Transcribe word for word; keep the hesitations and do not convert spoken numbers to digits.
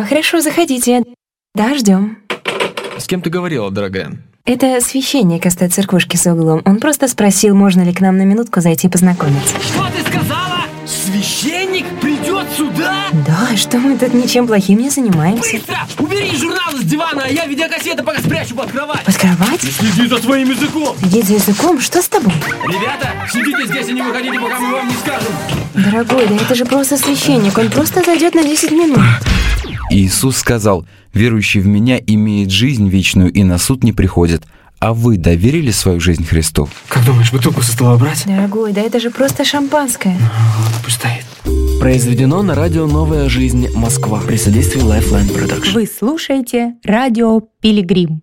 хорошо, заходите. Да, ждем. С кем ты говорила, дорогая? Это священник из той церквушки с углом. Он просто спросил, можно ли к нам на минутку зайти познакомиться. Что ты сказала? Священник придет сюда? Да, что мы тут ничем плохим не занимаемся. Быстро! Убери журналы с дивана, а я видеокассеты пока спрячу под кровать. Под кровать? Следи за своим языком. Следить за языком? Что с тобой? Ребята, сидите здесь и не выходите, пока мы вам не скажем. Дорогой, да это же просто священник. Он просто зайдет на десять минут. Иисус сказал: «Верующий в Меня имеет жизнь вечную и на суд не приходит». А вы доверили свою жизнь Христу? Как думаешь, бутылку со стола брать? Дорогой, да это же просто шампанское. Ладно, пусть стоит. Произведено на радио «Новая жизнь. Москва» при содействии Lifeline Production. Вы слушаете радио «Пилигрим».